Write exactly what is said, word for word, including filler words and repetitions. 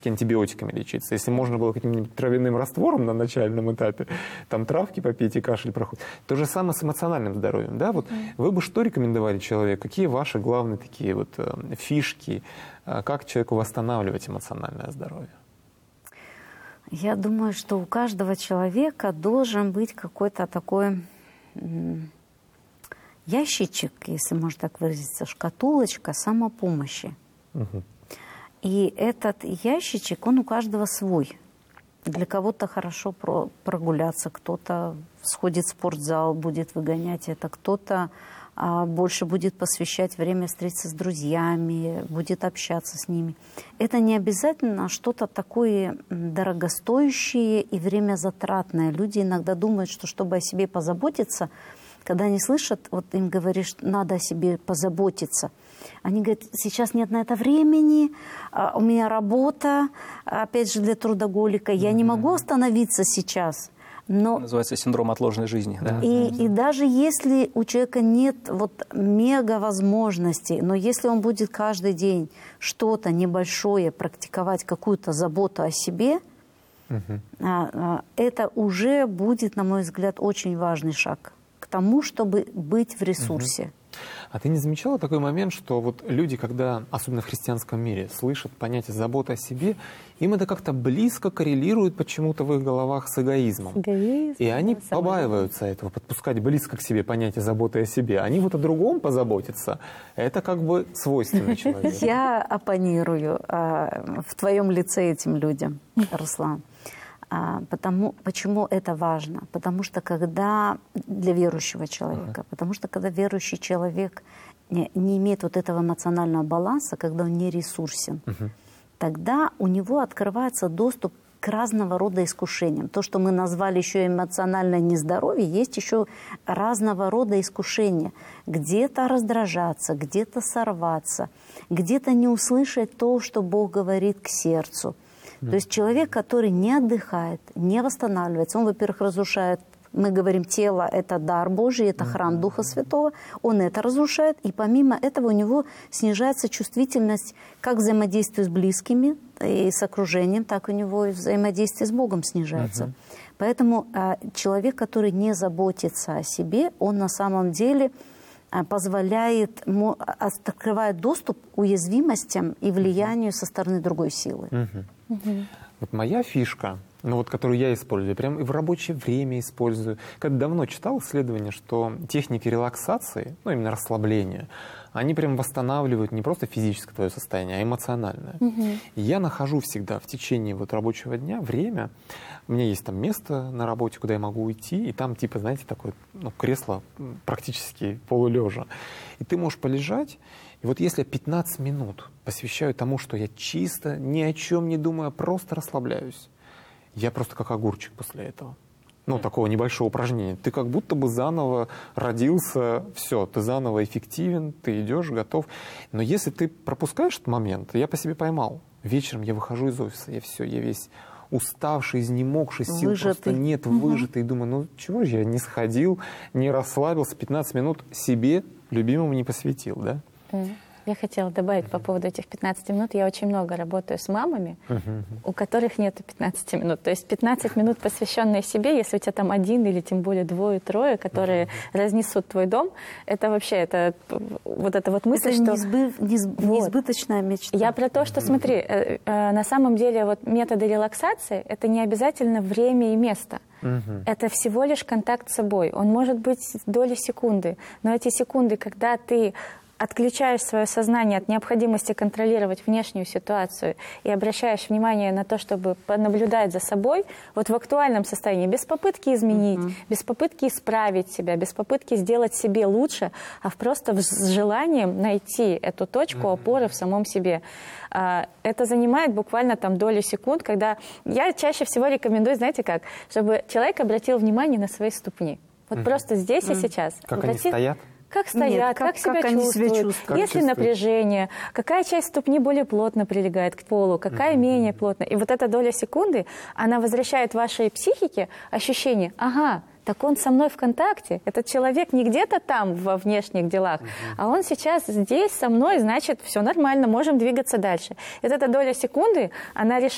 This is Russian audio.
антибиотиками лечиться. Если можно было каким-нибудь травяным раствором на начальном этапе, там травки попить и кашель проходит. То же самое с эмоциональным здоровьем. Да? Вот mm. Вы бы что рекомендовали человеку? Какие ваши главные такие вот э, фишки? Э, как человеку восстанавливать эмоциональное здоровье? Я думаю, что у каждого человека должен быть какой-то такой ящичек, если можно так выразиться, шкатулочка самопомощи. Mm-hmm. И этот ящичек, он у каждого свой. Для кого-то хорошо про прогуляться, кто-то сходит в спортзал, будет выгонять это, кто-то а, больше будет посвящать время встретиться с друзьями, будет общаться с ними. Это не обязательно что-то такое дорогостоящее и времязатратное. Люди иногда думают, что чтобы о себе позаботиться, когда они слышат, вот им говоришь, надо о себе позаботиться, они говорят, сейчас нет на это времени, у меня работа, опять же, для трудоголика, я mm-hmm. не могу остановиться сейчас. Но... Называется синдром отложенной жизни. Да? И, mm-hmm. и даже если у человека нет вот мега возможностей, но если он будет каждый день что-то небольшое практиковать, какую-то заботу о себе, mm-hmm. это уже будет, на мой взгляд, очень важный шаг к тому, чтобы быть в ресурсе. Mm-hmm. А ты не замечала такой момент, что вот люди, когда, особенно в христианском мире, слышат понятие заботы о себе, им это как-то близко коррелирует почему-то в их головах с эгоизмом. Эгоизм, и они побаиваются этого, подпускать близко к себе понятие заботы о себе. Они вот о другом позаботятся. Это как бы свойственно человеку. Я оппонирую в твоем лице этим людям, Руслан. А, потому, почему это важно? Потому что когда для верующего человека, uh-huh. потому что когда верующий человек не, не имеет вот этого эмоционального баланса, когда он не ресурсен, uh-huh. тогда у него открывается доступ к разного рода искушениям. То, что мы назвали еще эмоциональное нездоровье, есть еще разного рода искушения. Где-то раздражаться, где-то сорваться, где-то не услышать то, что Бог говорит к сердцу. То есть человек, который не отдыхает, не восстанавливается, он, во-первых, разрушает, мы говорим, тело – это дар Божий, это храм Духа Святого, он это разрушает, и помимо этого у него снижается чувствительность как взаимодействия с близкими и с окружением, так у него и взаимодействие с Богом снижается. Uh-huh. Поэтому а, человек, который не заботится о себе, он на самом деле позволяет, открывает доступ к уязвимостям и влиянию со стороны другой силы. Uh-huh. Uh-huh. Вот моя фишка, ну вот, которую я использую, прям и в рабочее время использую. Когда давно читал исследование, что техники релаксации, ну именно расслабления, они прям восстанавливают не просто физическое твое состояние, а эмоциональное. Uh-huh. И я нахожу всегда в течение вот рабочего дня время, у меня есть там место на работе, куда я могу уйти, и там типа, знаете, такое ну, кресло практически полулежа. И ты можешь полежать, и вот если я пятнадцать минут посвящаю тому, что я чисто ни о чем не думаю, а просто расслабляюсь, я просто как огурчик после этого. Ну, такого небольшого упражнения. Ты как будто бы заново родился, все, ты заново эффективен, ты идешь, готов. Но если ты пропускаешь этот момент, я по себе поймал. Вечером я выхожу из офиса, я все, я весь уставший, изнемогший, сил выжатый. Просто нет, угу. выжатый. И думаю, ну чего же я не сходил, не расслабился, пятнадцать минут себе, любимому, не посвятил, да? Я хотела добавить по поводу этих пятнадцати минут. Я очень много работаю с мамами, uh-huh. у которых нет пятнадцати минут. То есть пятнадцать минут, посвященные себе, если у тебя там один или тем более двое-трое, которые uh-huh. разнесут твой дом, это вообще, это вот эта вот мысль, это что... Неизбы... Неиз... Вот. Неизбыточная мечта. Я про то, что, смотри, э, э, на самом деле вот методы релаксации, это не обязательно время и место. Uh-huh. Это всего лишь контакт с собой. Он может быть доли секунды, но эти секунды, когда ты отключаешь свое сознание от необходимости контролировать внешнюю ситуацию и обращаешь внимание на то, чтобы понаблюдать за собой, вот в актуальном состоянии, без попытки изменить, uh-huh. без попытки исправить себя, без попытки сделать себе лучше, а просто с желанием найти эту точку uh-huh. опоры в самом себе. Это занимает буквально там долю секунд, когда я чаще всего рекомендую, знаете как, чтобы человек обратил внимание на свои ступни. Вот uh-huh. просто здесь uh-huh. и сейчас. Как обратил... они стоят? Как стоят, Нет, как, как, себя, как чувствуют, себя чувствуют, есть ли чувствуют? напряжение, какая часть ступни более плотно прилегает к полу, какая mm-hmm. менее плотно. И вот эта доля секунды, она возвращает вашей психике ощущение, ага, так он со мной в контакте, этот человек не где-то там во внешних делах, uh-huh. а он сейчас здесь со мной, значит, все нормально, можем двигаться дальше. И вот эта доля секунды, она решает